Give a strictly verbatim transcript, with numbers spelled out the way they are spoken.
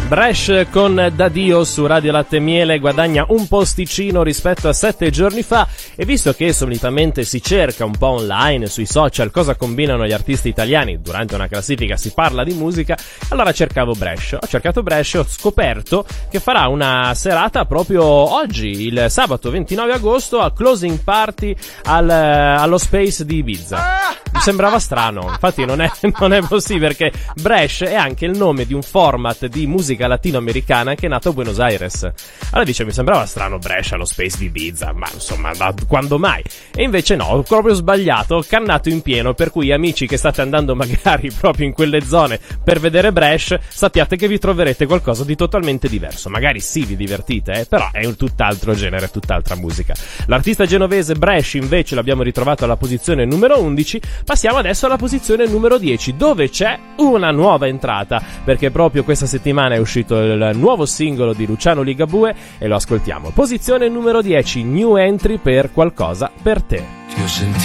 Bresh con Dadio su Radio Latte e Miele guadagna un posticino rispetto a sette giorni fa, e visto che solitamente si cerca un po' online, sui social, cosa combinano gli artisti italiani, durante una classifica si parla di musica, allora cercavo Bresh. Ho cercato Bresh e ho scoperto che farà una serata proprio oggi, il sabato ventinove agosto, al closing party al, allo Space di Ibiza. Mi sembrava strano, infatti non è, non è possibile, perché Bresh è anche il nome di un format di musica latinoamericana che è nato a Buenos Aires. Allora dice, mi sembrava strano Bresh allo Space di Ibiza, ma insomma, da quando mai? E invece no, ho proprio sbagliato, ho cannato in pieno, per cui amici che state andando magari proprio in quelle zone per vedere Bresh, sappiate che vi troverete qualcosa di totalmente diverso. Magari sì, vi divertite, eh, però è un tutt'altro genere, tutt'altra musica. L'artista genovese Bresh invece l'abbiamo ritrovato alla posizione numero undici. Passiamo adesso alla posizione numero dieci, dove c'è una nuova entrata, perché proprio questa settimana è uscito il nuovo singolo di Luciano Ligabue e lo ascoltiamo. Posizione numero dieci, new entry per Qualcosa per te. Ti ho sentito